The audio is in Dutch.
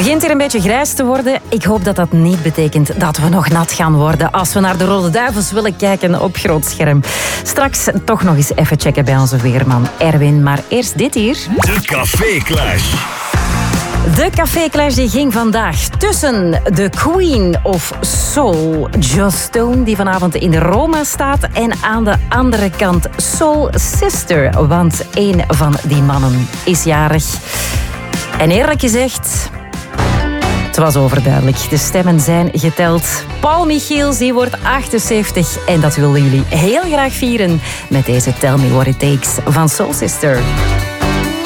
begint hier een beetje grijs te worden. Ik hoop dat dat niet betekent dat we nog nat gaan worden als we naar de Rode Duivels willen kijken op groot scherm. Straks toch nog eens even checken bij onze weerman Erwin. Maar eerst dit hier. De Café Clash. De Café Clash die ging vandaag tussen de Queen of Soul, Joss Stone, die vanavond in Roma staat, en aan de andere kant Soul Sister, want één van die mannen is jarig. En eerlijk gezegd, het was overduidelijk. De stemmen zijn geteld. Paul Michiels, die wordt 78 en dat willen jullie heel graag vieren met deze Tell Me What It Takes van Soul Sister.